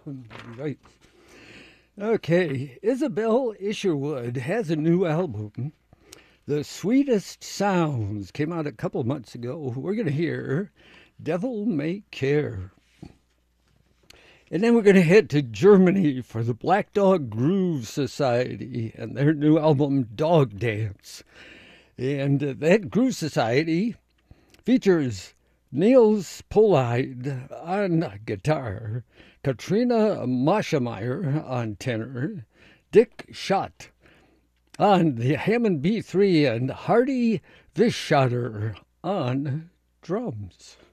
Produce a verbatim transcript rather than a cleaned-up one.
Right. Okay, Isabel Isherwood has a new album. The Sweetest Sounds came out a couple months ago. We're going to hear Devil May Care. And then we're going to head to Germany for the Black Dog Groove Society and their new album, Dog Dance. And uh, that Groove Society features Niels Polide on guitar, Katrina Maschemeyer on tenor, Dick Schott on the Hammond B three, and Hardy Vischatter on drums.